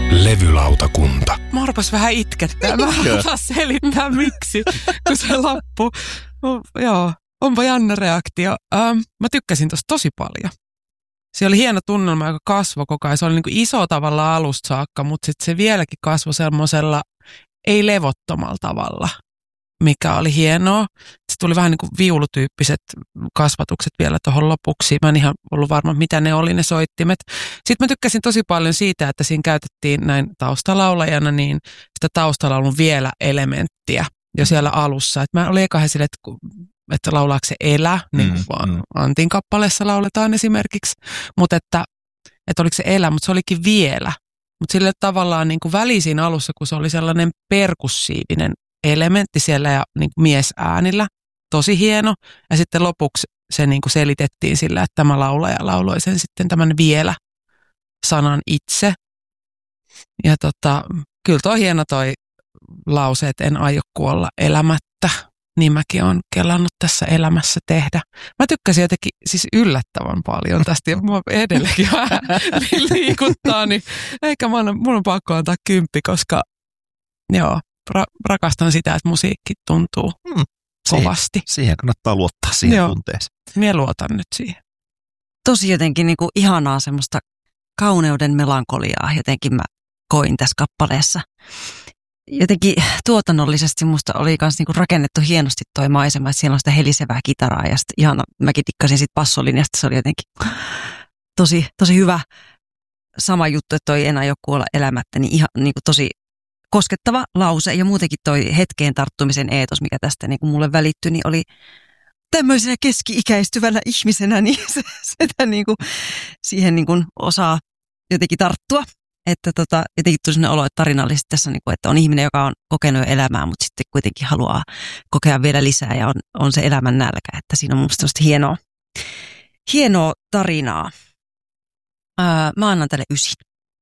Levylautakunta. Mä arpas vähän itkettää. Mä en osaa selittää miksi, kun se loppui. Joo, onpa jännä reaktio. Mä tykkäsin tosta tosi paljon. Se oli hieno tunnelma, joka kasvoi koko ajan. Se oli niin kuin iso tavalla alusta saakka, mutta sitten se vieläkin kasvoi semmoisella ei levottomalla tavalla, mikä oli hienoa. Se tuli vähän niin kuin viulutyyppiset kasvatukset vielä tuohon lopuksi. Mä en ihan ollut varma, mitä ne oli ne soittimet. Sitten mä tykkäsin tosi paljon siitä, että siinä käytettiin näin taustalaulajana niin sitä taustalaulun vielä elementtiä jo siellä alussa. Et mä olin eka sille, että laulaako se elä, niin kuin vaan Antin kappaleessa lauletaan esimerkiksi. Mutta että oliko se elä, mutta se olikin vielä. Mutta sille tavallaan niin kuin välisin alussa, kun se oli sellainen perkussiivinen elementti siellä ja niin kuin miesäänillä, tosi hieno. Ja sitten lopuksi se niin kuin selitettiin sillä, että tämä laulaja lauloi sen sitten tämän vielä sanan itse. Ja kyllä toi hieno toi lause, että en aio kuolla elämättä. Niin mäkin olen kelannut tässä elämässä tehdä. Mä tykkäsin jotenkin siis yllättävän paljon tästä ja mua edelleenkin vähän liikuttaa, niin eikä mun on pakko antaa 10, koska joo, rakastan sitä, että musiikki tuntuu kovasti. Siihen kannattaa luottaa siihen tunteeseen. Minä luotan nyt siihen. Tosi jotenkin niin kuin ihanaa semmoista kauneuden melankoliaa jotenkin mä koin tässä kappaleessa. Jotenkin tuotannollisesti musta oli myös niinku rakennettu hienosti toi maisema, että siellä on sitä helisevää kitaraa ja sitten ihana, mäkin tikkasin sit bassolinjasta, se oli jotenkin tosi hyvä. Sama juttu, että toi en aio kuolla elämättä, niin ihan niinku tosi koskettava lause ja muutenkin toi hetkeen tarttumisen eetos, mikä tästä niinku mulle välittyi, niin oli tämmöisenä keski-ikäistyvänä ihmisenä, niin sitä niinku, siihen niinku osaa jotenkin tarttua. Että jotenkin tuli sellainen olo, että tarinallisesti tässä, että on ihminen, joka on kokenut jo elämää, mutta sitten kuitenkin haluaa kokea vielä lisää ja on se elämän nälkä. Että siinä on musta hienoa tarinaa. Mä annan tälle 9.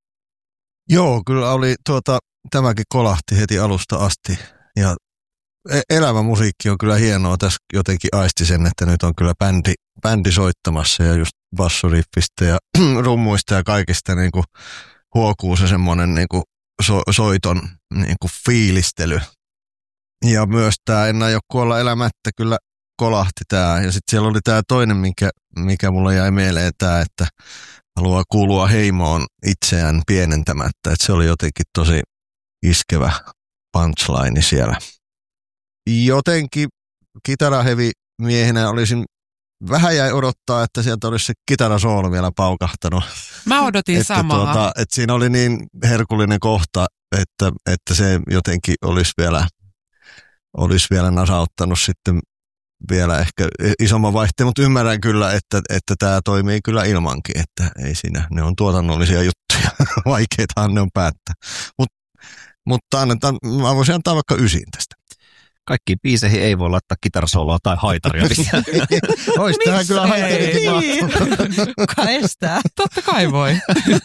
Joo, kyllä oli tämäkin kolahti heti alusta asti. Ja elävä musiikki on kyllä hienoa. Tässä jotenkin aisti sen, että nyt on kyllä bändi soittamassa ja just bassoriffistä ja rummuista ja kaikista niin kuin huokuu se semmoinen niinku soiton niinku fiilistely. Ja myös tämä En aio kuolla elämättä kyllä kolahti tämä. Ja sitten siellä oli tämä toinen, mikä mulle jäi mieleen, tämä, että haluaa kuulua heimoon itseään pienentämättä. Että se oli jotenkin tosi iskevä punchline siellä. Jotenkin kitarahevi miehenä olisin vähän jäi odottaa, että sieltä olisi se kitarasoolo vielä paukahtanut. Mä odotin samaa. Että siinä oli niin herkullinen kohta, että se jotenkin olisi vielä nasauttanut sitten vielä ehkä isomman vaihteen, mutta ymmärrän kyllä, että tämä toimii kyllä ilmankin, että ei siinä, ne on tuotannollisia juttuja, vaikeitahan ne on päättää. Mutta mä voisin antaa vaikka 9 tästä. Kaikkiin biiseihin ei voi laittaa kitarasooloa tai haitaria. Ois tähän kyllä haitarikin mahtunut. Kuka estää? Totta kai voi.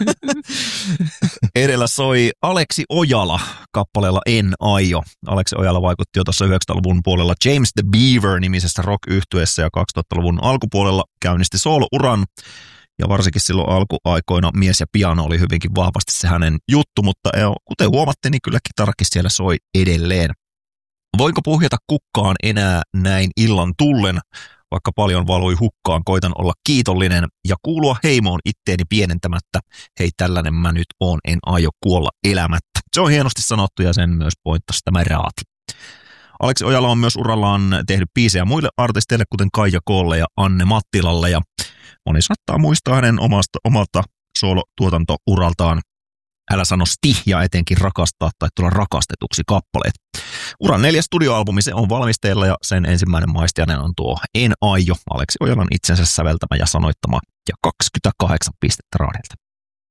Edellä soi Aleksi Ojala kappaleella En aio. Aleksi Ojala vaikutti jo tuossa 90-luvun puolella James the Beaver-nimisessä rock-yhtyeessä ja 2000-luvun alkupuolella käynnisti soolouran. Ja varsinkin silloin alkuaikoina mies ja piano oli hyvinkin vahvasti se hänen juttu, mutta kuten huomattiin, niin kyllä kitarakin siellä soi edelleen. Voinko puhjata kukkaan enää näin illan tullen, vaikka paljon valui hukkaan, koitan olla kiitollinen ja kuulua heimoon itteeni pienentämättä. Hei, tällainen mä nyt oon, en aio kuolla elämättä. Se on hienosti sanottu ja sen myös pointtasi tämä raati. Aleksi Ojala on myös urallaan tehnyt biisejä muille artisteille, kuten Kaija Koolle ja Anne Mattilalle, ja moni saattaa muistaa hänen omalta soolotuotantouraltaan Älä sano sti ja etenkin Rakastaa tai tulla rakastetuksi kappaleet. Uran 4. studioalbumi, se on valmisteilla ja sen ensimmäinen maistiainen on tuo En aio, Aleksi Ojalan itsensä säveltämä ja sanoittama ja 28 pistettä Raadelta.